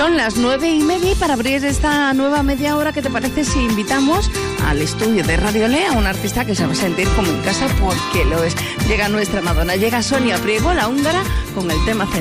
Son las 9:30 y para abrir esta nueva media hora, ¿qué te parece si invitamos al estudio de Radio Le a un artista que se va a sentir como en casa porque lo es? Llega nuestra Madonna, llega Sonia Priego, la húngara, con el tema central.